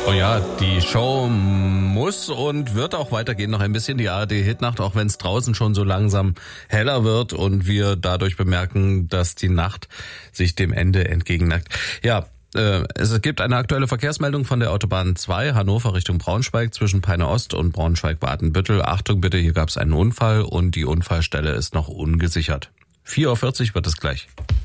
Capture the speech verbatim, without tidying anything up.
Oh ja, die Show muss und wird auch weitergehen, noch ein bisschen die A R D-Hitnacht, auch wenn es draußen schon so langsam heller wird und wir dadurch bemerken, dass die Nacht sich dem Ende entgegenneigt. Ja, äh, es gibt eine aktuelle Verkehrsmeldung von der Autobahn zwei, Hannover Richtung Braunschweig, zwischen Peine Ost und Braunschweig-Badenbüttel. Achtung bitte, hier gab es einen Unfall und die Unfallstelle ist noch ungesichert. vier Uhr vierzig wird es gleich.